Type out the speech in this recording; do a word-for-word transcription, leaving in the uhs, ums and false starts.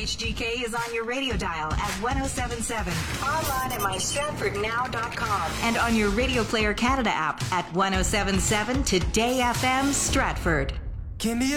H G K is on your radio dial at one oh seven point seven, online at my stratford now dot com, and on your Radio Player Canada app at one oh seven point seven Today F M Stratford. Give me